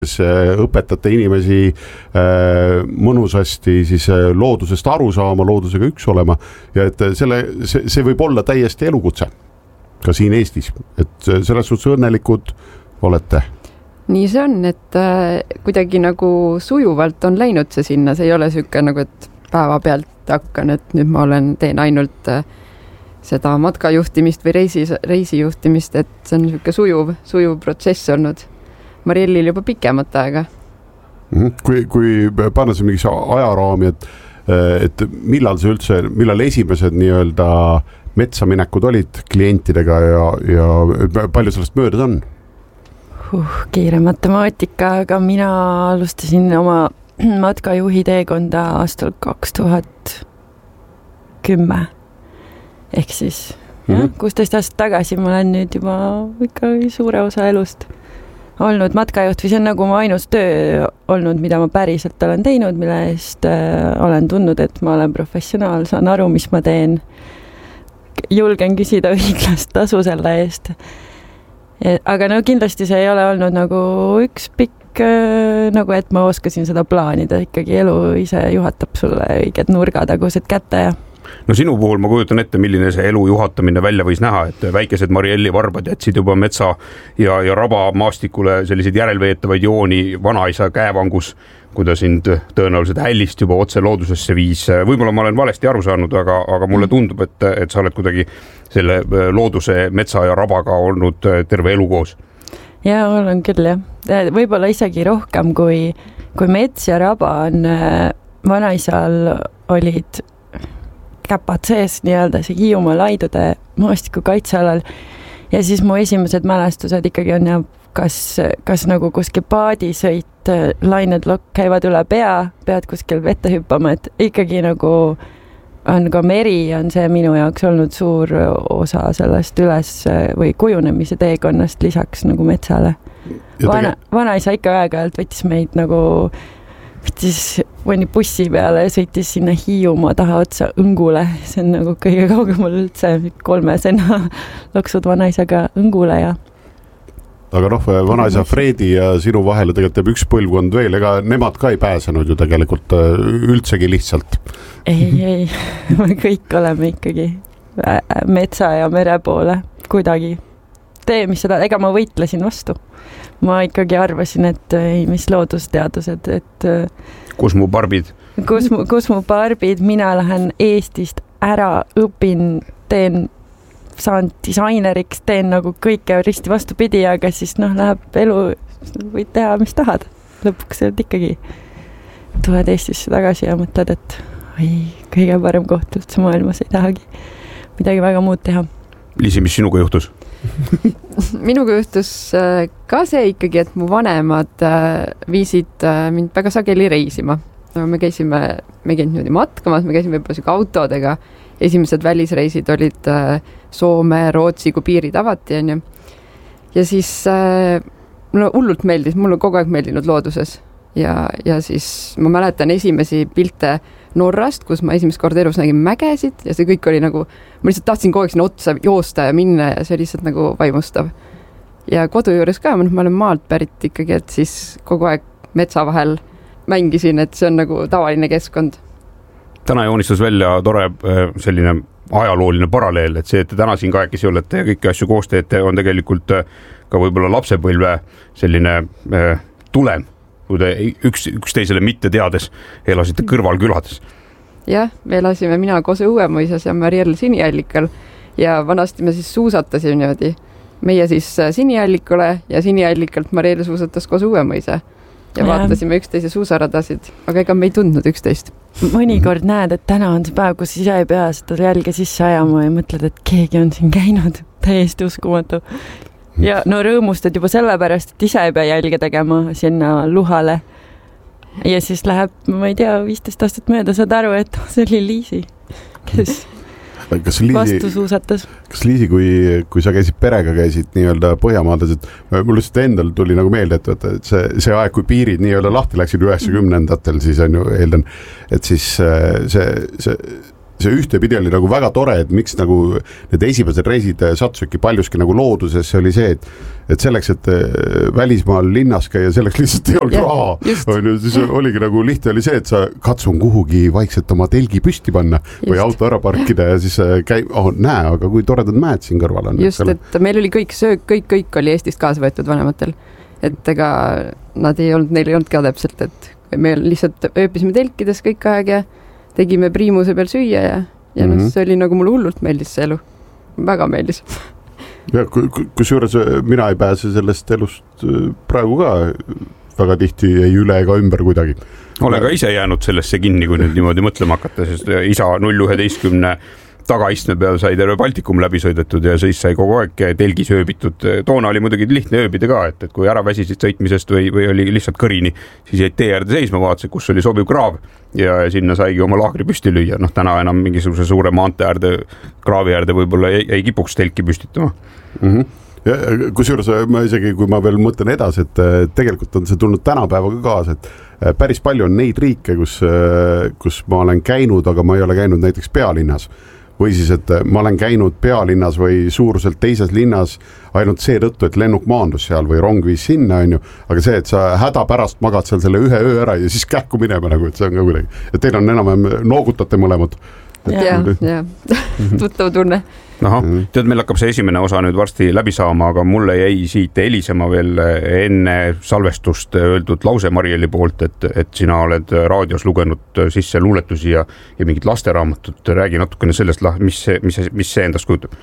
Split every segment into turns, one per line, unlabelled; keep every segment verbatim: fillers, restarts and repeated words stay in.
õpetate inimesi äh, mõnusasti siis loodusest aru saama, loodusega üks olema ja et selle, see, see võib olla täiesti elukutse ka siin Eestis, et selles suhtes õnnelikud olete.
Nii see on, et äh, kuidagi nagu sujuvalt on läinud see sinna, see ei ole süke nagu, et päeva pealt hakkan, et nüüd ma olen, teen ainult äh, seda matkajuhtimist või reisi, reisijuhtimist, et see on süke sujuv, sujuv protsess olnud. Mariellil juba pikemat aega.
Kui, kui panna see mingis ajaraami, et, et millal see üldse, millal esimesed nii-öelda metsaminekud olid klientidega ja, ja palju sellest möödas on?
Uh, kiire matemaatika, aga mina alustasin oma matkajuhi teekonda aastal kaks tuhat kümme. Ehk siis mm-hmm. jah, kuusteist aastat tagasi ma olen nüüd juba ikka suure osa elust olnud matkajuht või see on nagu mu ainus töö olnud, mida ma päriselt olen teinud, mille eest äh, olen tundnud, et ma olen professionaal, saan aru, mis ma teen. Julgen küsida õiglast tasu selle eest. Aga no kindlasti see ei ole olnud nagu üks pikk, äh, nagu et ma oskasin seda plaanida, ikkagi elu ise juhatab sulle õiged nurgatagused kätte ja
no sinu puhul ma kujutan ette, milline see elu juhatamine välja võis näha, et väikesed Marielli varbad jätsid juba metsa ja, ja raba maastikule selliseid järelveetavaid jooni vanaisa käevangus, kui ta sind tõenäoliselt hällist juba otse loodusesse viis. Võib-olla ma olen valesti aru saanud, aga, aga mulle tundub, et, et sa oled kuidagi selle looduse, metsa ja rabaga olnud terve elu koos.
Ja, olen küll, jah. Võib-olla isegi rohkem, kui, kui mets ja raba on vanaisal olid käpad sees nii-öelda see Hiiumaa laidude maastiku kaitsealal ja siis mu esimesed mälestused ikkagi on ja kas, kas nagu kuskil paadisõit, lained lokk käivad üle pea, pead kuskil vette hüppama, et ikkagi nagu on ka meri on see minu jaoks olnud suur osa sellest üles või kujunemise teekonnast lisaks nagu metsale. Vana, vanaisa ikka aeg-ajalt võttis meid nagu võttis mõni bussi peale ja sõitis sinna Hiiumaa taha otsa Õngule. See on nagu kõige kaugemal üldse kolmesena loksud vanaisaga Õngule ja
aga noh, vanaisa Fredi ja sinu vahele tegelikult teeb üks põlvkond veel, ega nemad ka ei pääsenud ju tegelikult üldsegi lihtsalt.
Ei, ei, me kõik oleme ikkagi metsa ja mere poole kuidagi. Tee, mis seda, ega ma võitlesin vastu. Ma ikkagi arvasin, et ei, mis loodusteadused, et
kus mu barbid?
Kus mu, kus mu barbid, mina lähen Eestist ära, õpin, teen, saan disaineriks, teen nagu kõike risti vastupidi, aga siis noh, läheb elu, võid teha, mis tahad. Lõpuks et ikkagi tuled Eestisse tagasi ja mõtled, et oi, kõige parem koht üldse maailmas ei tahagi midagi väga muud teha.
Liisi, mis sinuga juhtus?
Minuga juhtus ka see ikkagi, et mu vanemad viisid mind väga sageli reisima. No, me käisime, me käinud niimoodi matkamas, me käisime võib-olla siuke autodega. Esimesed välisreisid olid Soome, Rootsi, kui piirid avati. Ja, ja siis mulle hullult meeldis, mulle kogu aeg meeldinud looduses. Ja, ja siis ma mäletan esimesi pilte Norrast, kus ma esimest korda elus nägin mägesid ja see kõik oli nagu, ma lihtsalt tahtsin kogu aeg sinna otsa joosta ja minna ja see oli lihtsalt nagu vaimustav. Ja kodu juures ka, ma olen maalt pärit ikkagi, et siis kogu aeg metsa vahel mängisin, et see on nagu tavaline keskkond.
Täna joonistus välja tore selline ajalooline paralleel, et see, et te täna siin kahekesi olete ja kõiki asju koos teete, on tegelikult ka võib-olla lapsepõlve selline tulem, kui te üks, üks teisele mitte teades elasite kõrval külades.
Jah, me elasime mina koos Õuemõisas ja Mariell Siniallikal ja vanasti me siis suusatasime niimoodi. Meie siis Siniallikule ja Siniallikalt Mariell suusatas koos Õuemõisa ja vaatasime üksteise suusaradasid, aga ega me ei tundnud üksteist.
Mõnikord näed, et täna on see päev, kus ise ei pea seda jälge sisse ajama ja mõtled, et keegi on siin käinud, täiesti uskumatu. Ja no rõõmustad juba sellepärast, et ise ei pea jälge tegema sinna luhale. Ja siis läheb, ma ei tea, viisteist aastat mööda saad aru, et see oli Liisi, kes
kas Liisi,
vastu suusatas.
Kas Liisi, kui, kui sa käisid perega, käisid nii-öelda Põhjamaades, et mul lihtsalt endal tuli nagu meelde, et, et see, see aeg, kui piirid nii-öelda lahti läksid üheksakümnendatel, siis on ju eeldan, et siis see, see see ühtepidi oli nagu väga tore, et miks nagu need esimesed reisid satsuski paljuski nagu loodusesse oli see, et, et selleks, et välismaal linnas käia, selleks lihtsalt ei olnud ja, raha. On ju, siis oligi nagu lihtne oli see, et sa katsun kuhugi vaikselt oma telgi püsti panna just. Või auto ära parkida ja siis käi, oh, näe, aga kui toredad mäed siin kõrval on.
Just, et meil oli kõik söök, kõik, kõik oli Eestist kaasa võetud vanematel. Et ega nad ei olnud, neil ei olnud ka täpselt, et me lihtsalt ööpisime telkides kõik aeg ja tegime priimuse peal süüa ja, ja mm -hmm. no, see oli nagu mulle hullult meeldis see elu. Väga meeldis.
Ja kus juures mina ei pääse sellest elust praegu ka väga tihti ei üle ega ümber kuidagi.
Olen ka ise jäänud sellesse kinni, kui nüüd niimoodi mõtlema hakata, sest isa null üheteistkümne tagaistme peal sai terve Baltikum läbi sõidetud ja siis sai kogu aeg telgis ööbitud. Toona oli muidugi lihtne ööbida ka, et, et kui ära väsisid sõitmisest või, või oli lihtsalt kõrini, siis jäid tee äärde seisma, vaatasid, kus oli sobiv kraav ja sinna saigi oma laagri püsti lüüa. Noh, täna enam mingisuguse suure maante äärde, kraavi äärde võib-olla ei, ei kipuks telki püstitama.
Mm -hmm. Ja kusjuures ma isegi, kui ma veel mõtlen edasi, et tegelikult on see tulnud tänapäevaga kaasa, et päris palju on neid riike, kus, kus ma olen käinud, aga ma ei ole käinud näiteks pealinnas. Või siis, et ma olen käinud pealinnas või suuruselt teises linnas ainult seetõttu, et lennuk maandus seal või rong viis sinna, on ju. Aga see, et sa häda pärast magad seal selle ühe öö ära ja siis kähku minema, nagu, et see on ka kuidagi. Et teil on enam noogutate mõlemad.
Ja, ja. Tuttav tunne.
Aha, tead, meil hakkab see esimene osa nüüd varsti läbi saama, aga mulle jäi siit helisema veel enne salvestust öeldud lause Marieli poolt, et, et sina oled raadios lugenud sisse luuletusi ja, ja mingid lasteraamatut. Räägi natukene sellest, mis see, mis see, mis see endast kujutab.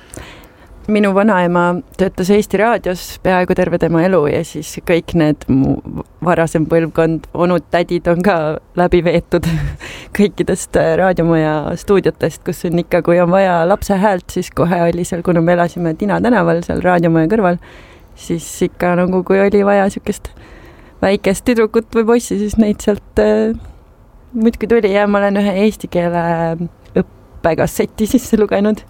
Minu vanaema töötas Eesti raadios peaaegu terve tema elu ja siis kõik need mu varasem põlvkond, onud, tädid on ka läbi veetud kõikidest raadiomaja stuudiotest, kus on ikka, kui on vaja lapse häält, siis kohe oli seal, kuna me elasime Tina tänaval seal raadiomaja kõrval, siis ikka nagu kui oli vaja sükest väikest tüdrukut või poissi, siis neid sealt äh, muidki tuli ja ma olen ühe eesti keele õppekasseti sisse lugenud.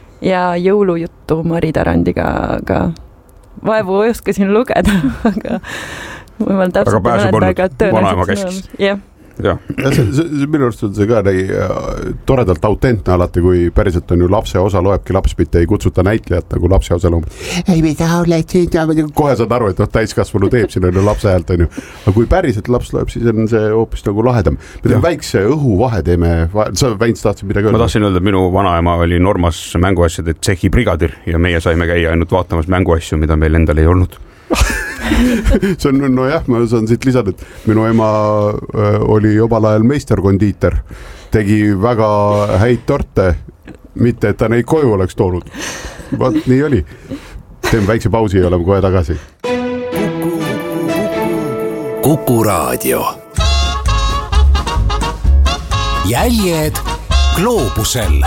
Ja jõulujuttu Mari Tarandiga, aga vaevu oskasin lugeda, aga ma täpselt
mäleta, aga tõenäoliselt.
Jah.
Ja, see, see, minu arust on see ka nii toredalt autentne alati, kui päriselt on ju lapse osa loebki laps, mitte ei kutsuta näitlejat nagu lapse osa loeb. Ei, mida oled siin? Kohe saad aru, et noh, täiskasvanu teeb siin on ju lapse häält, on ju. Aga kui päriselt laps loeb, siis on see hoopis nagu lahedam. Me teeme väikse õhuvahe teeme. Sa Väints tahtsid midagi öelda?
Ma tahtsin öelda, et minu vanaema oli Normas mänguasjade tsehhi brigadir ja meie saime käia ainult vaatamas mänguasju, mida meil endal ei olnud.
see on, no jah, ma saan siit lisada, et minu ema oli omal ajal meisterkondiiter, tegi väga häid torte, mitte et ta neid koju oleks toonud. Vaat nii oli. Teeme väikse pausi ja oleme kohe tagasi.
Kuku Raadio. Jäljed gloobusel.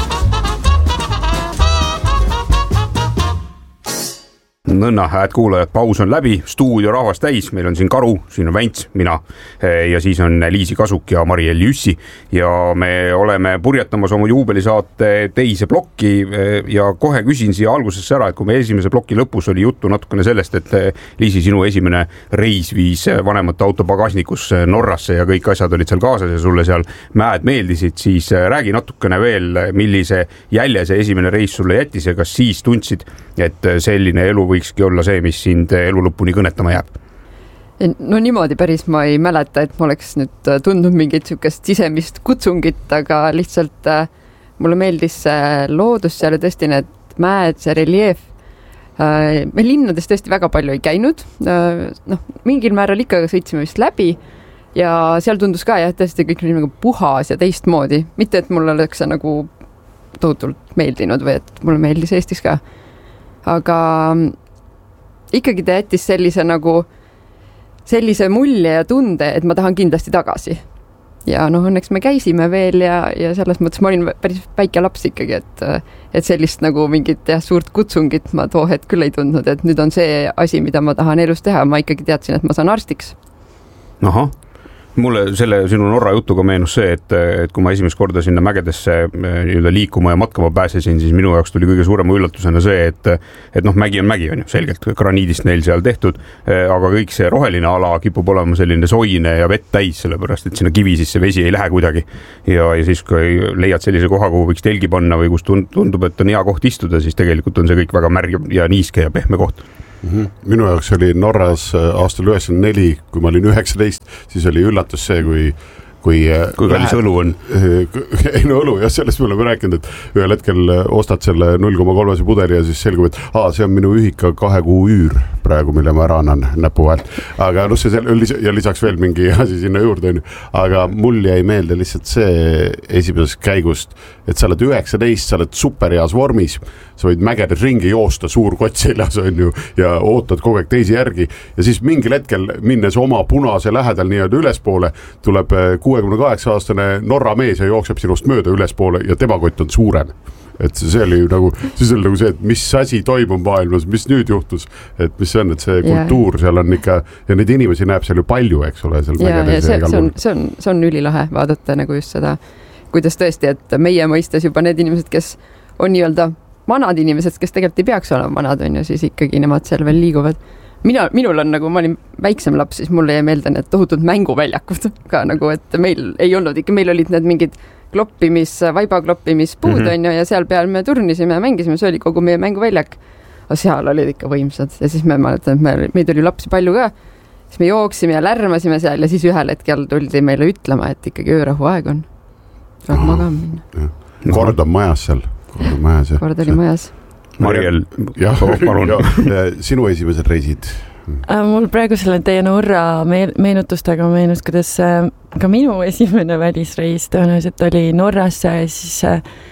Nõnna, hääd kuulajad, paus on läbi, stuudio rahvas täis, meil on siin Karu, siin on Väints, mina ja siis on Liisi Kasuk ja Mariel Jüssi ja me oleme purjetamas oma juubelisaate teise plokki ja kohe küsin siia algusesse ära, et kui me esimese ploki lõpus oli juttu natukene sellest, et Liisi, sinu esimene reis viis vanemate auto pagasnikus Norrasse ja kõik asjad olid seal kaasas ja sulle seal mäed meeldisid, siis räägi natukene veel, millise jälje see esimene reis sulle jättis ja kas siis tundsid, et selline elu võikski olla see, mis sind elu lõpuni kõnetama jääb?
No niimoodi päris ma ei mäleta, et ma oleks nüüd tundnud mingit sükest sisemist kutsungit, aga lihtsalt mulle meeldis loodus seal ja tõesti need mäed, see reljeef. Me linnades tõesti väga palju ei käinud. No, mingil määral ikka sõitsime vist läbi ja seal tundus ka jah, tõesti kõik oli nagu puhas ja teistmoodi. Mitte, et mulle oleks see nagu tohutult meeldinud või et mulle meeldis Eestis ka. Aga ikkagi ta jättis sellise nagu sellise mulje ja tunde, et ma tahan kindlasti tagasi. Ja noh, õnneks me käisime veel ja, ja selles mõttes ma olin päris väike laps ikkagi, et, et sellist nagu mingit jah, suurt kutsungit ma too hetk küll ei tundnud, et nüüd on see asi, mida ma tahan elus teha. Ma ikkagi teadsin, et ma saan arstiks.
Aha. mulle selle sinu Norra jutuga meenus see, et, et kui ma esimest korda sinna mägedesse nii-öelda liikuma ja matkama pääsesin, siis minu jaoks tuli kõige suurema üllatusena see, et, et noh, mägi on mägi, on ju, selgelt graniidist neil seal tehtud, aga kõik see roheline ala kipub olema selline soine ja vett täis, sellepärast, et sinna kivi sisse vesi ei lähe kuidagi. Ja, ja siis, kui leiad sellise koha, kuhu võiks telgi panna või kus tundub, et on hea koht istuda, siis tegelikult on see kõik väga märg ja niiske ja pehme koht.
Minu jaoks oli Norras aastal üheksakümmend neli, kui ma olin üheksateist, siis oli üllatus see, kui kui,
kui kallis õlu on.
Ei no õlu, jah, sellest me oleme rääkinud, et ühel hetkel ostad selle null koma kolm pudeli ja siis selgub, et aa, see on minu ühika kahe kuu üür praegu, mille ma ära annan näpu vahel. Aga noh, see ja lisaks veel mingi asi sinna juurde, aga mul jäi meelde lihtsalt see esimesest käigust, et sa oled üheksateist, sa oled superheas vormis, sa võid mägedes ringi joosta suur kott seljas on ju ja ootad kogu aeg teisi järgi ja siis mingil hetkel minnes oma punase lähedal nii-öelda ülespoole tuleb kuuekümne kaheksa aastane Norra mees ja jookseb sinust mööda ülespoole ja tema kott on suurem. Et see oli nagu, siis oli nagu see, et mis asi toimub maailmas, mis nüüd juhtus, et mis see on, et see kultuur seal on ikka ja neid inimesi näeb seal ju palju, eks ole. Seal
ja, ja see, see, on, see, on, see on ülilahe vaadata nagu just seda, kuidas tõesti, et meie mõistes juba need inimesed, kes on nii-öelda vanad inimesed, kes tegelikult ei peaks olema vanad, on ju, siis ikkagi nemad seal veel liiguvad. Mina, minul on nagu, ma olin väiksem laps, siis mulle jäi meelde need tohutud mänguväljakud ka nagu, et meil ei olnud ikka, meil olid need mingid kloppimis, vaibakloppimispuud mm -hmm. on ju, ja seal peal me turnisime ja mängisime, see oli kogu meie mänguväljak. Aga seal olid ikka võimsad ja siis me mäletan, et me, meid oli lapsi palju ka, siis me jooksime ja lärmasime seal ja siis ühel hetkel tuldi meile ütlema, et ikkagi öörahu aeg on. Saad magama minna.
Kord on majas seal. Kord on majas.
Kord oli majas.
Mariel,
jah, sinu esimesed reisid?
Mul praegu selle teie Norra meenutustega meenus, kuidas ka minu esimene välisreis tõenäoliselt oli Norrasse ja siis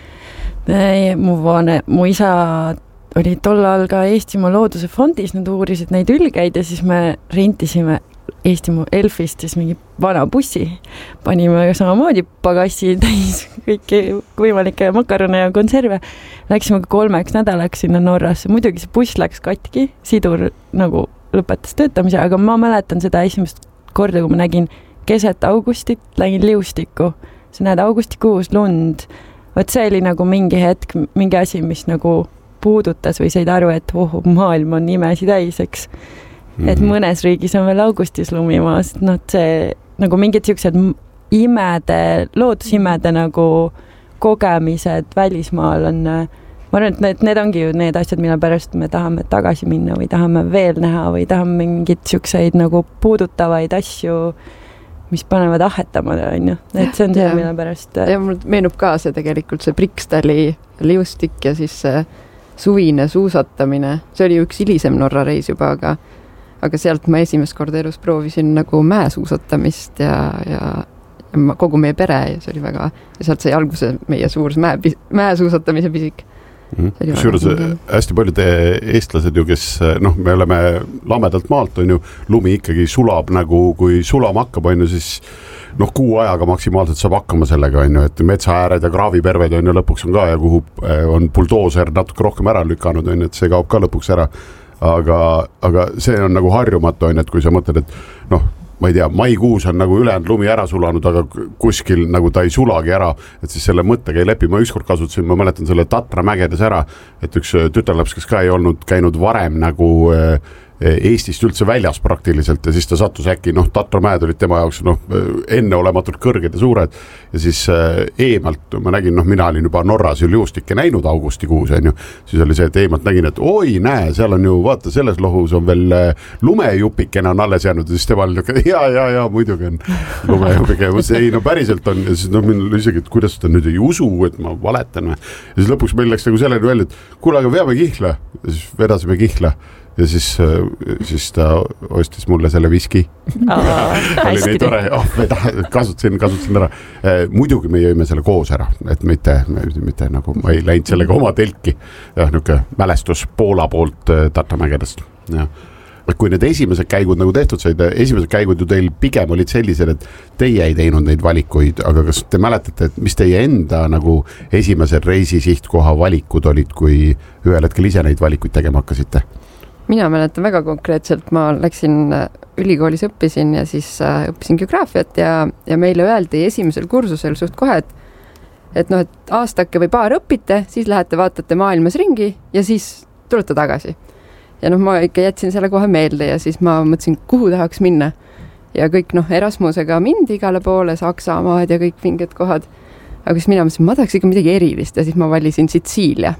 mu, vaane, mu isa oli tollal ka Eestimaa Looduse fondis, nad uurisid neid ülgeid ja siis me rentisime Eestimaa Elfist siis mingi vana bussi. Panime samamoodi pagassi täis kõiki võimalikke makarone ja konserve. Läksime kolmeks nädalaks sinna Norrasse. Muidugi see buss läks katki, sidur nagu lõpetas töötamise, aga ma mäletan seda esimest korda, kui ma nägin keset augustit, lägin liustikku. Sa näed augustikuus lund. Võt see oli nagu mingi hetk, mingi asi, mis nagu puudutas või said aru, et oh, maailm on imesi täis, eks. Et mõnes riigis on veel augustis lumimaas, no see nagu mingid siuksed imede, loodusimede nagu kogemised välismaal on, ma arvan, et need, need ongi ju need asjad, mille pärast me tahame tagasi minna või tahame veel näha või tahame mingid siukseid nagu puudutavaid asju, mis panevad ahetama, on ju, et see on see, mille pärast.
Ja mul meenub ka see tegelikult see Brikstali liustik ja siis see suvine suusatamine, see oli üks hilisem Norra reis juba, aga aga sealt ma esimest korda elus proovisin nagu mäesuusatamist ja, ja, ja kogu meie pere ja see oli väga, ja sealt sai alguse meie suur mäe, mäesuusatamise pisik.
Mm. Kusjuures hästi paljud eestlased ju, kes noh, me oleme lamedalt maalt, on ju, lumi ikkagi sulab nagu, kui sulama hakkab, on ju, siis noh, kuu ajaga maksimaalselt saab hakkama sellega, on ju, et metsaääred ja kraaviperved on ju lõpuks on ka ja kuhu on buldooser natuke rohkem ära lükanud, on ju, et see kaob ka lõpuks ära. Aga, aga see on nagu harjumatu, on, et kui sa mõtled, et noh, ma ei tea, maikuus on nagu ülejäänud lumi ära sulanud, aga kuskil nagu ta ei sulagi ära, et siis selle mõttega ei lepi. Ma ükskord kasutasin, ma mäletan selle Tatra mägedes ära, et üks tütarlaps, kes ka ei olnud käinud varem nagu Eestist üldse väljas praktiliselt ja siis ta sattus äkki, noh, Tatra mäed olid tema jaoks noh, enneolematult kõrged ja suured ja siis eemalt ma nägin, noh, mina olin juba Norras ju liustikke näinud augustikuus, on ju, siis oli see, et eemalt nägin, et oi, näe, seal on ju, vaata, selles lohus on veel lumejupikene on alles jäänud ja siis tema oli ja, ja, ja, muidugi on lumejupike, ei, no päriselt on ja siis noh, minul isegi, et kuidas ta nüüd ei usu, et ma valetan ja siis lõpuks meil läks nagu selleni välja, et kuule, aga veame Kihla ja siis vedasime Kihla ja siis, siis ta ostis mulle selle viski. Oli nii tore, oh, kasutasin, kasutasin ära. Muidugi me jõime selle koos ära, et mitte, mitte nagu ma ei läinud sellega oma telki. Ja niuke mälestus Poola poolt Tartamägedest. Ja. Kui need esimesed käigud nagu tehtud said, esimesed käigud ju teil pigem olid sellised, et teie ei teinud neid valikuid, aga kas te mäletate, et mis teie enda nagu esimesed reisi sihtkoha valikud olid, kui ühel hetkel ise neid valikuid tegema hakkasite?
Mina mäletan väga konkreetselt, ma läksin ülikoolis õppisin ja siis äh, õppisin geograafiat ja, ja meile öeldi esimesel kursusel suht kohe, et et noh, et aastake või paar õpite, siis lähete vaatate maailmas ringi ja siis tulete tagasi. Ja noh, ma ikka jätsin selle kohe meelde ja siis ma mõtlesin, kuhu tahaks minna. Ja kõik noh, Erasmusega mindi igale poole, Saksamaad ja kõik vinged kohad. Aga siis mina mõtlesin, ma tahaks ikka midagi erilist ja siis ma valisin Sitsiilia.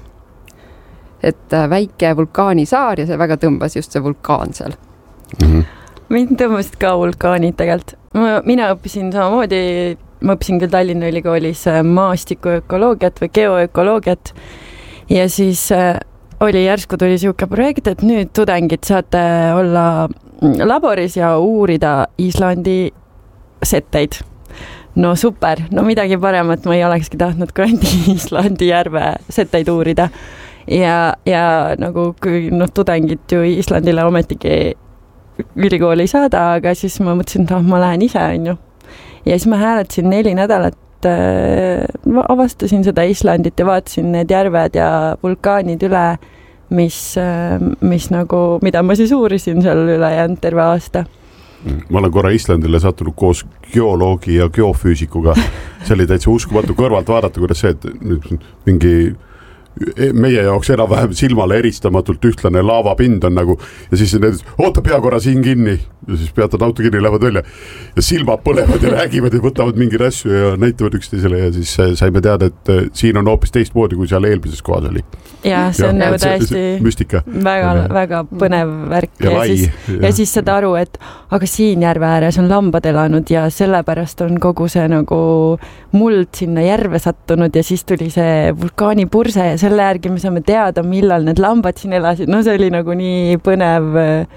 Et väike vulkaanisaar ja see väga tõmbas just see vulkaan seal.
Mm-hmm. Mind tõmbasid ka vulkaanid tegelikult. Mina õppisin samamoodi, ma õppisin küll Tallinna Ülikoolis maastikuökoloogiat või geoökoloogiat ja siis oli järsku tuli siuke projekt, et nüüd tudengid saate olla laboris ja uurida Islandi setteid. No super, no midagi paremat ma ei olekski tahtnud kui Islandi järve setteid uurida. Ja, ja nagu kui noh, tudengid ju Islandile ometigi ülikooli ei saada, aga siis ma mõtlesin, et ma lähen ise, on ju. Ja siis ma hääletasin neli nädalat, ma avastasin seda Islandit ja vaatasin need järved ja vulkaanid üle, mis, mis nagu, mida ma siis uurisin seal üle jäänud terve aasta.
Ma olen korra Islandile sattunud koos geoloogi ja geofüüsikuga. See oli täitsa uskumatu kõrvalt vaadata, kuidas see, et nüüd mingi meie jaoks enam-vähem silmale eristamatult ühtlane laavapind on nagu ja siis need, oota pea korra siin kinni ja siis peatad auto kinni, lähevad välja ja silmad põlevad ja räägivad ja võtavad mingeid asju ja näitavad üksteisele ja siis saime teada, et siin on hoopis teistmoodi, kui seal eelmises kohas oli.
Ja see on ja, nagu täiesti
müstika.
Väga, väga põnev värk ja, ja, siis, ja. ja siis saad aru, et aga siin järve ääres on lambad elanud ja sellepärast on kogu see nagu muld sinna järve sattunud ja siis tuli see vulkaanipurse ja selle järgi me saame teada, millal need lambad siin elasid. No see oli nagu nii põnev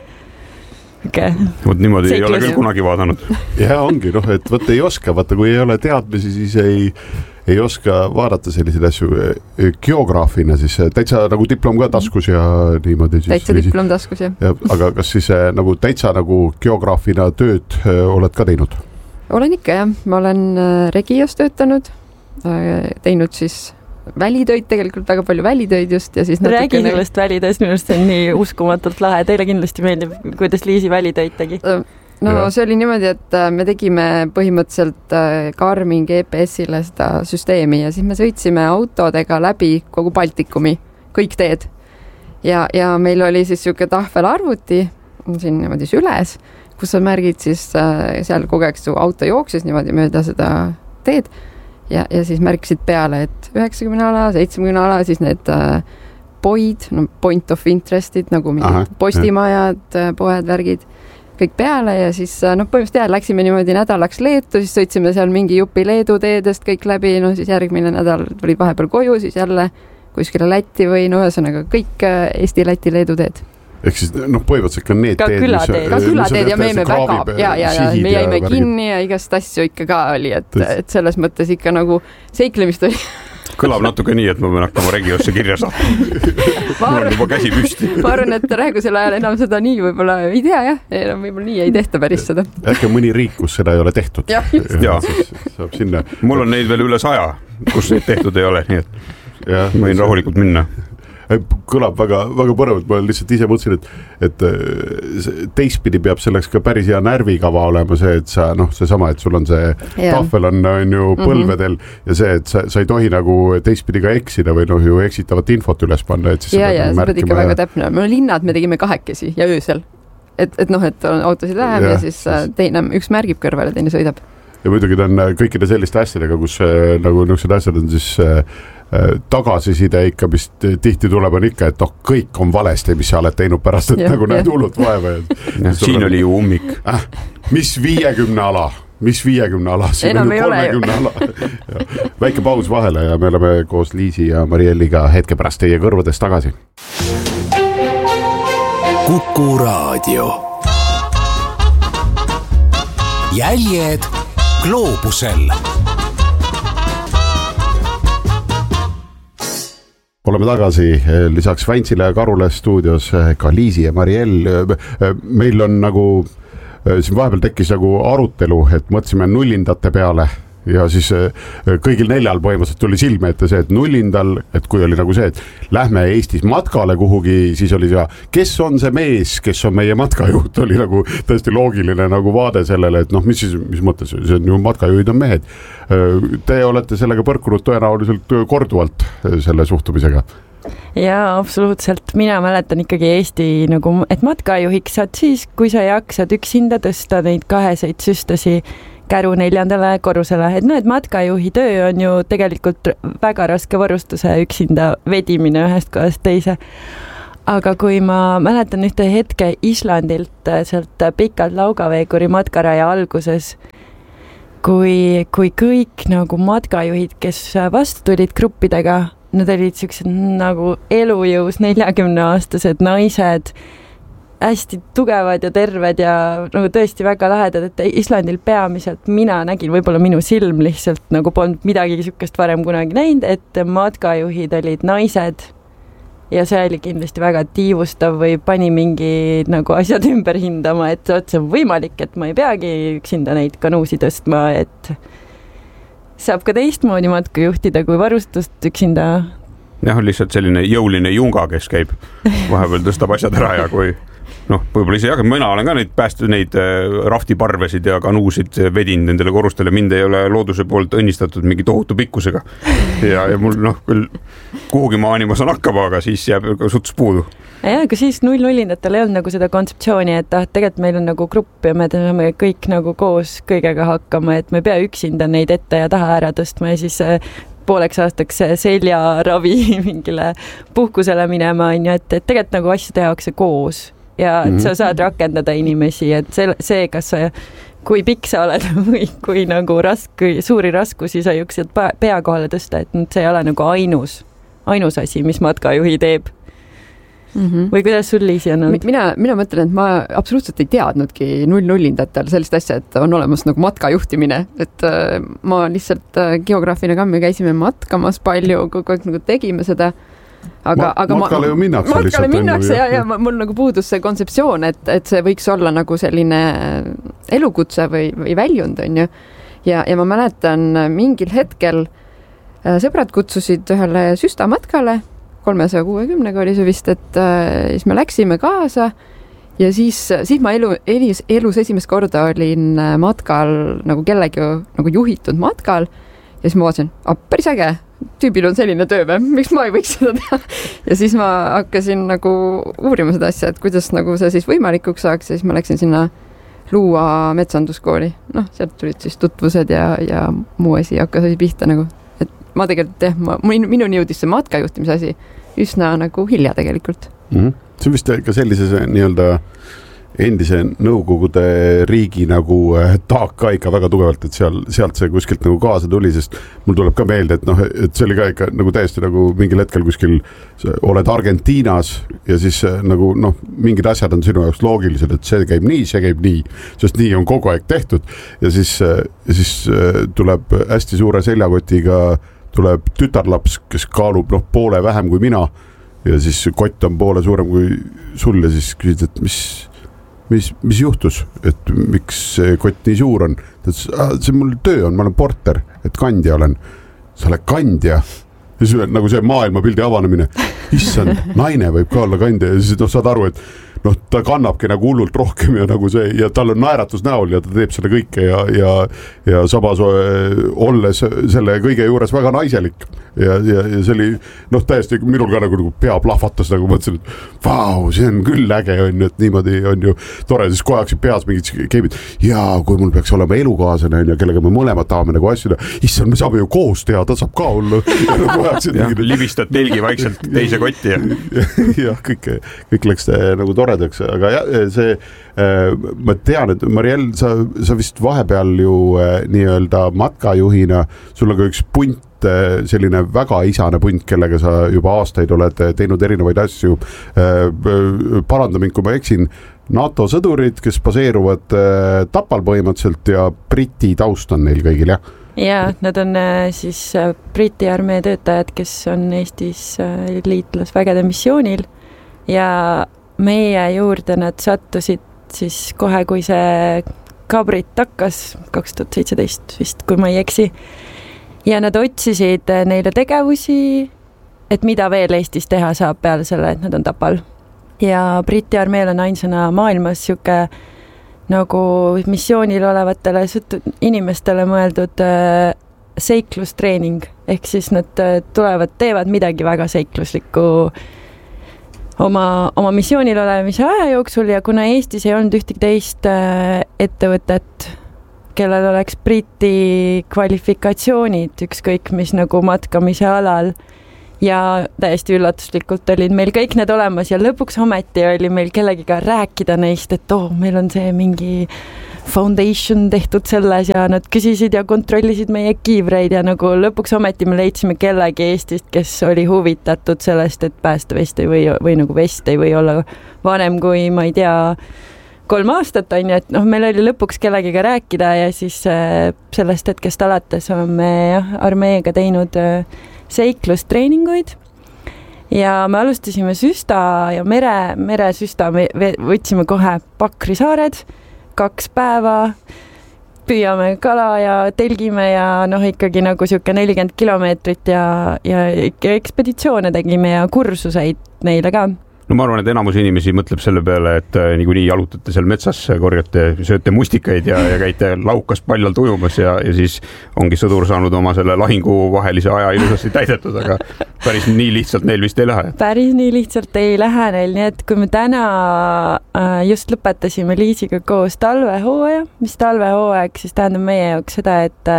okay.
Vot niimoodi Seiklus. Ei ole küll kunagi vaadanud.
Ja ongi, noh, et võt ei oska, vaata kui ei ole teadmisi, siis ei, ei oska vaadata selliseid asju geograafina, siis täitsa nagu diplom ka taskus ja niimoodi. Siis,
täitsa diplom taskus, jah.
Ja, aga kas siis nagu täitsa nagu geograafina tööd oled ka teinud?
Olen ikka, jah. Ma olen Regios töötanud, teinud siis välitöid, tegelikult väga palju välitöid just ja siis
räägi natukene... sellest välitöist, minu arust see on nii uskumatult lahe, teile kindlasti meeldib, kuidas Liisi välitöid tegi?
No ja. See oli niimoodi, et me tegime põhimõtteliselt Garmin G P S-ile seda süsteemi ja siis me sõitsime autodega läbi kogu Baltikumi, kõik teed ja, ja meil oli siis siuke tahvelarvuti siin niimoodi süles, kus sa märgid siis seal kogu aeg su auto jooksis niimoodi mööda seda teed Ja, ja siis märkisid peale, et üheksakümne ala, seitsmekümne ala, siis need äh, poid, no point of interestid, nagu mingid postimajad, poed, värgid, kõik peale ja siis noh, põhimõtteliselt jah, läksime niimoodi nädalaks Leetu, siis sõitsime seal mingi jupi Leedu teedest kõik läbi, no siis järgmine nädal tulid vahepeal koju, siis jälle kuskile Lätti või no ühesõnaga kõik Eesti, Läti, Leedu teed.
Ehk siis noh, põhimõtteliselt ka need
ka teed, külateed, ka külateed ja me jäime väga ja, ja, ja me jäime ja kinni ja igast asju ikka ka oli, et, et selles mõttes ikka nagu seiklemist oli.
Kõlab natuke nii, et ma pean hakkama Regiosse kirja saama. Mul on juba käsi püsti.
Ma arvan, et praegusel ajal enam seda nii võib-olla ei tea, jah. Enam võib-olla nii ei tehta päris seda.
Äkki mõni riik, kus seda ei ole tehtud.
Ja,
ja. Saab sinna. Mul on neid veel üle saja, kus neid tehtud ei ole, nii et ja, ma võin rahulikult minna.
Kõlab väga, väga põrevalt, ma lihtsalt ise mõtlesin, et, et teistpidi peab selleks ka päris hea närvikava olema see, et sa, noh, see sama, et sul on see yeah. tahvel on, on ju põlvedel mm-hmm. ja see, et sa, sa ei tohi nagu teistpidi ka eksida või noh, ju eksitavat infot üles panna. Et siis
ja, ja, sa pead ikka väga täpne. Me linnad me tegime kahekesi ja öösel. Et, et noh, et on autosid vähem ja, ja siis teine, üks märgib kõrvale, teine sõidab.
Ja muidugi ta on kõikide selliste asjadega, kus nagu niisugused asjad on siis tagasiside ikka, mis tihti tuleb on ikka, et noh, kõik on valesti, mis sa oled teinud pärast, et ja, nagu näed hullult vaeva.
Ja, siin oli ju ummik.
Äh, mis viiekümne ala? Mis viiekümne ala? Siin
enam
on
ei
kolmekümne ala. Väike paus vahele ja me oleme koos Liisi ja Marielliga hetke pärast teie kõrvades tagasi.
Kuku Raadio. Jäljed gloobusel.
Oleme tagasi lisaks Väntsile ja Karule stuudios ka Liisi ja Mariell. Meil on nagu, siin vahepeal tekkis nagu arutelu, et mõtlesime nullindate peale ja siis kõigil neljal põhimõtteliselt tuli silme ette see, et nullindal, et kui oli nagu see, et lähme Eestis matkale kuhugi, siis oli see, kes on see mees, kes on meie matkajuht, oli nagu tõesti loogiline nagu vaade sellele, et noh, mis siis, mis mõttes, see on ju matkajuhid on mehed. Te olete sellega põrkunud tõenäoliselt korduvalt selle suhtumisega.
Jaa, absoluutselt. Mina mäletan ikkagi Eesti, nagu, et matkajuhiks saad siis, kui sa jaksad üksinda tõsta neid kaheseid süstasi käru neljandale korrusele. Et no, et matkajuhi töö on ju tegelikult väga raske varustuse üksinda vedimine ühest kohast teise. Aga kui ma mäletan ühte hetke Islandilt sealt pikalt Laugaveeguri matkaraja alguses, kui, kui kõik nagu matkajuhid, kes vastu tulid gruppidega, nad olid siuksed nagu elujõus neljakümneaastased naised, hästi tugevad ja terved ja nagu tõesti väga lahedad, et Islandil peamiselt mina nägin, võib-olla minu silm lihtsalt nagu polnud midagi siukest varem kunagi näinud, et matkajuhid olid naised ja see oli kindlasti väga tiivustav või pani mingi nagu asjad ümber hindama, et see on võimalik, et ma ei peagi üksinda neid kanuusi tõstma, et saab ka teistmoodi matku juhtida, kui varustust üksinda.
Jah, on lihtsalt selline jõuline junga, kes käib vahepeal tõstab asjad ära ja kui noh, võib-olla ise jaga, mina olen ka neid päästu, neid raftiparvesid ja kanuusid vedin nendele korrustele, mind ei ole looduse poolt õnnistatud mingi tohutu pikkusega ja, ja mul noh, küll kuhugi maani ma saan hakkama, aga siis jääb suts puudu.
Ja, aga siis null-nullindatel ei olnud nagu seda kontseptsiooni, et ah, tegelikult meil on nagu grupp ja me teeme kõik nagu koos kõigega hakkama, et me ei pea üksinda neid ette ja taha ära tõstma ja siis pooleks aastaks seljaravi mingile puhkusele minema, et, et tegelikult nagu asju tehakse koos ja et sa saad rakendada inimesi, et see, see kas sa, kui pikk sa oled või kui nagu rask, suuri raskusi sa juksed pea kohale tõsta, et see ei ole nagu ainus, ainus asi, mis matkajuhi teeb. Mm-hmm. Või kuidas sul Liisi on olnud?
Mina, mina mõtlen, et ma absoluutselt ei teadnudki null-nullindatel sellist asja, et on olemas nagu matkajuhtimine, et äh, ma lihtsalt äh, geograafina ka me käisime matkamas palju, kogu aeg nagu tegime seda, aga, ma, aga
matkale ju minnakse
matkale
lihtsalt.
Minnakse ja, ja, ja mul nagu puudus see kontseptsioon, et, et see võiks olla nagu selline elukutse või, või väljund, on ju. Ja, ja ma mäletan mingil hetkel äh, sõbrad kutsusid ühele süstamatkale, kolmesaja kuuekümnega oli see vist, et äh, siis me läksime kaasa ja siis, siis ma elu, elus, elus esimest korda olin matkal nagu kellegi nagu juhitud matkal ja siis ma vaatasin, ah, päris äge, tüübil on selline töö või, miks ma ei võiks seda teha ja siis ma hakkasin nagu uurima seda asja, et kuidas nagu see siis võimalikuks saaks ja siis ma läksin sinna Luua metsanduskooli, noh, sealt tulid siis tutvused ja, ja muu asi hakkas asi pihta nagu ma tegelikult, jah, ma, minuni jõudis see matkajuhtimise asi üsna nagu hilja tegelikult.
Mm-hmm. See on vist ka sellise nii-öelda endise Nõukogude riigi nagu taak ka ikka väga tugevalt, et seal, sealt see kuskilt nagu kaasa tuli, sest mul tuleb ka meelde, et noh, et see oli ka ikka nagu täiesti nagu mingil hetkel kuskil oled Argentiinas ja siis nagu noh, mingid asjad on sinu jaoks loogilised, et see käib nii, see käib nii, sest nii on kogu aeg tehtud ja siis, ja siis tuleb hästi suure seljakotiga tuleb tütarlaps, kes kaalub noh, poole vähem kui mina ja siis kott on poole suurem kui sul ja siis küsid, et mis mis, mis juhtus, et miks see kott nii suur on. See mul töö on, ma olen porter, et kandja olen. Sa oled kandja. Ja siis nagu see maailmapildi avanemine. Issand, naine võib ka olla kandja ja siis no, saad aru, et noh, ta kannabki nagu hullult rohkem ja nagu see, ja tal on naeratus näol ja ta teeb selle kõike ja, ja, ja sabas olles selle kõige juures väga naiselik ja, ja, ja see oli noh, täiesti minul ka nagu, nagu pea plahvatas, nagu mõtlesin, et vau, see on küll äge on ju, et niimoodi on ju tore, siis kohe hakkasid peas mingid keemid ja kui mul peaks olema elukaaslane on ju, kellega me mõlemad tahame nagu asju, issand, me saame ju koos teha, ta saab ka olla ja, nagu
ja mingid... libistad telgi vaikselt teise kotti ja
jah, kõik, kõik läks nagu tore aga jah, see, ma tean, et Mariel, sa, sa vist vahepeal ju nii-öelda matkajuhina, sul on ka üks punt, selline väga isane punt, kellega sa juba aastaid oled teinud erinevaid asju. Paranda mind, kui ma eksin, NATO sõdurid, kes baseeruvad Tapal põhimõtteliselt ja Briti taust on neil kõigil, jah?
Ja, nad on siis Briti armee töötajad, kes on Eestis liitlasvägede missioonil ja meie juurde nad sattusid siis kohe, kui see ka Brit hakkas kaks tuhat seitseteist vist, kui ma ei eksi. Ja nad otsisid neile tegevusi, et mida veel Eestis teha saab peale selle, et nad on Tapal. Ja Briti armeel on ainsana maailmas siuke nagu missioonil olevatele inimestele mõeldud seiklustreening. Ehk siis nad tulevad, teevad midagi väga seikluslikku oma, oma missioonil olemise aja jooksul ja kuna Eestis ei olnud ühtegi teist ettevõtet, kellel oleks Briti kvalifikatsioonid ükskõik mis nagu matkamise alal ja täiesti üllatuslikult olid meil kõik need olemas ja lõpuks ometi oli meil kellegiga rääkida neist, et oh, meil on see mingi foundation tehtud selles ja nad küsisid ja kontrollisid meie kiivreid ja nagu lõpuks ometi me leidsime kellegi Eestist, kes oli huvitatud sellest, et päästevest ei või, või nagu vest ei või olla vanem kui ma ei tea kolm aastat on ju, et noh, meil oli lõpuks kellegiga rääkida ja siis sellest hetkest alates oleme jah, armeega teinud seiklustreeninguid ja me alustasime süsta ja mere, meresüsta me võtsime kohe Pakri saared, kaks päeva, püüame kala ja telgime ja noh, ikkagi nagu siuke nelikümmend kilomeetrit ja, ja ekspeditsioone tegime ja kursuseid neile ka.
No ma arvan, et enamus inimesi mõtleb selle peale, et niikuinii jalutate seal metsas, korjate, sööte mustikaid ja, ja käite laukas paljalt ujumas ja, ja siis ongi sõdur saanud oma selle lahingu vahelise aja ilusasti täidetud, aga päris nii lihtsalt neil vist ei lähe.
Päris nii lihtsalt ei lähe neil, nii et kui me täna just lõpetasime Liisiga koos talvehooaja, mis talvehooaeg siis tähendab meie jaoks seda, et,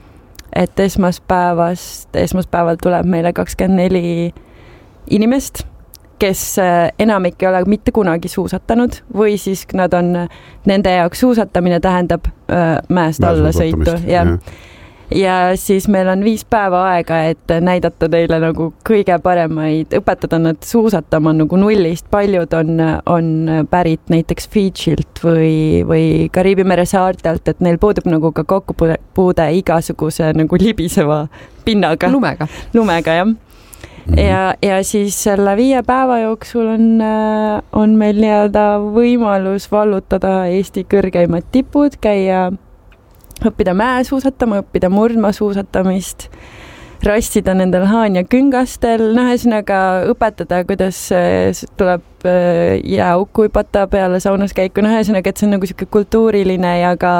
et esmaspäevast, esmaspäeval tuleb meile kakskümmend neli inimest, kes enamik ei ole mitte kunagi suusatanud või siis nad on, nende jaoks suusatamine tähendab äh, mäest alla sõitu. Ja, ja siis meil on viis päeva aega, et näidata teile nagu kõige paremaid, õpetada nad suusatama nagu nullist. Paljud on, on pärit näiteks Fidžilt või, või Kariibi mere saartelt, et neil puudub nagu ka kokkupuude igasuguse nagu libiseva pinnaga.
Lumega.
Lumega, jah. Ja, ja siis selle viie päeva jooksul on, on meil nii-öelda võimalus vallutada Eesti kõrgeimad tipud, käia, õppida mäesuusatama, õppida murdmaasuusatamist, rassida nendel haan- ja küngastel, noh, ühesõnaga õpetada, kuidas tuleb jääauku hüpata peale saunas käiku, noh, ühesõnaga, et see on nagu siuke kultuuriline ja ka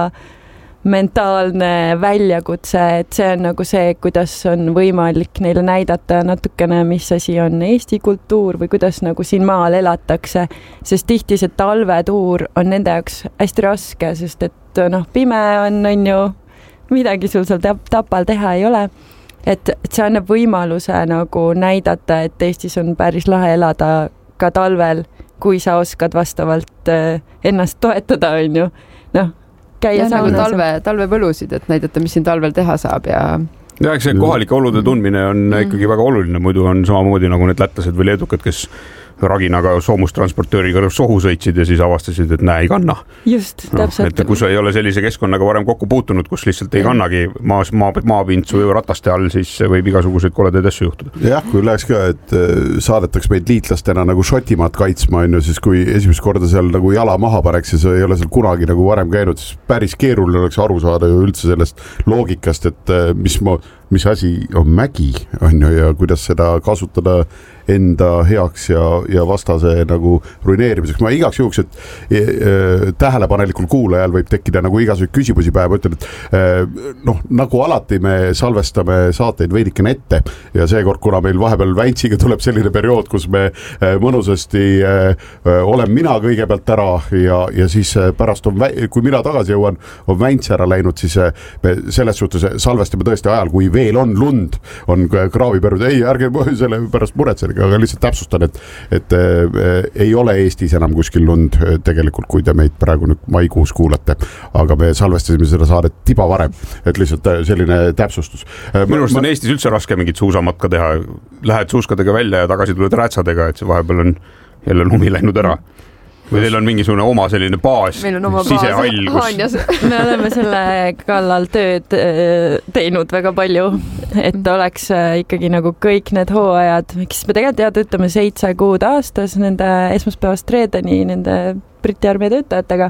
mentaalne väljakutse, et see on nagu see, kuidas on võimalik neile näidata natukene, mis asi on Eesti kultuur või kuidas nagu siin maal elatakse, sest tihti see talvetuur on nende jaoks hästi raske, sest et noh, pime on, on ju, midagi sul seal Tapal teha ei ole. Et, et see annab võimaluse nagu näidata, et Eestis on päris lahe elada ka talvel, kui sa oskad vastavalt ennast toetada, on ju, noh,
ja nagu talve, talvepõlusid, et näidata, mis siin talvel teha saab ja
ja eks see kohalike olude tundmine on mm. ikkagi väga oluline, muidu on samamoodi nagu need lätlased või leedukad, kes raginaga soomustransportööriga sohu sõitsid ja siis avastasid, et näe, ei kanna.
Just, täpselt.
No, et kui sa ei ole sellise keskkonnaga varem kokku puutunud, kus lihtsalt ei kannagi maas, maa, maapintsu või rataste all, siis võib igasuguseid koledaid asju juhtuda.
Jah, kui läheks ka, et saadetaks meid liitlastena nagu Šotimaad kaitsma, on ju, siis kui esimest korda seal nagu jala maha paneks ja sa ei ole seal kunagi nagu varem käinud, siis päris keeruline oleks aru saada ju üldse sellest loogikast, et mis, ma, mis asi on mägi, on ju, ja kuidas seda kasutada enda heaks ja, ja vastase nagu ruineerimiseks. Ma igaks juhuks, et e, e, tähelepanelikul kuulajal võib tekkida nagu igasugu küsimusi päeva. Ma ütlen, et e, noh, nagu alati me salvestame saateid veidikene ette ja seekord, kuna meil vahepeal Väintsiga tuleb selline periood, kus me e, mõnusasti e, olen mina kõigepealt ära ja, ja siis pärast on, kui mina tagasi jõuan, on Väints ära läinud, siis me selles suhtes salvestame tõesti ajal, kui veel on lund, on kraavipärud. Ei, ärge selle pärast muretsege, aga lihtsalt täpsustan, et, et äh, ei ole Eestis enam kuskil lund tegelikult, kui te meid praegu nüüd maikuus kuulate, aga me salvestasime seda saadet tiba varem, et lihtsalt selline täpsustus.
Minu arust on Eestis üldse raske mingit suusamatka teha, lähed suuskadega välja ja tagasi tuled räätsadega, et see vahepeal on jälle lumi läinud ära. Või teil on mingisugune oma selline baas, sisehall, kus...
Me oleme selle kallal tööd teinud väga palju, et oleks ikkagi nagu kõik need hooajad, miks me tegelikult tead, ütleme seitse kuud aastas nende esmaspäevast reedeni nende Briti armee töötajatega,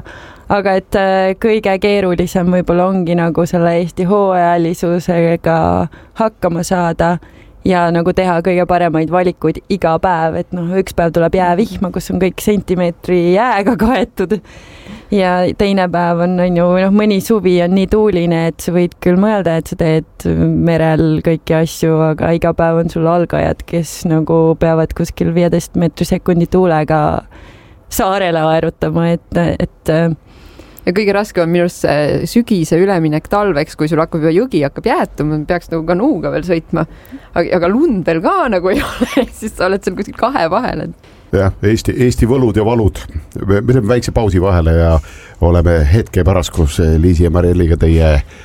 aga et kõige keerulisem võib-olla ongi nagu selle Eesti hooajalisusega hakkama saada ja nagu teha kõige paremaid valikuid iga päev, et noh, üks päev tuleb jäävihma, kus on kõik sentimeetri jääga kaetud ja teine päev on, on ju, noh, mõni suvi on nii tuuline, et sa võid küll mõelda, et sa teed merel kõiki asju, aga iga päev on sul algajad, kes nagu peavad kuskil viieteist meetri sekundi tuulega saarele aerutama, et, et
ja kõige raske on minu arust see sügise üleminek talveks, kui sul hakkab juba jõgi hakkab jäätuma, peaks nagu kanuuga veel sõitma, aga, aga lund veel ka nagu ei ole, siis sa oled seal kuskil kahe vahel.
jah, Eesti, Eesti võlud ja valud. Me teeme väikse pausi vahele ja oleme hetke pärast, kus Liisi ja Marielliga teie